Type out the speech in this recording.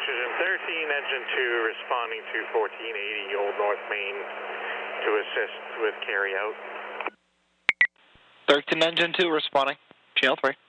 Oxygen 13, engine 2, responding to 1480 Old North Main to assist with carry out. 13, engine 2, responding. Channel 3.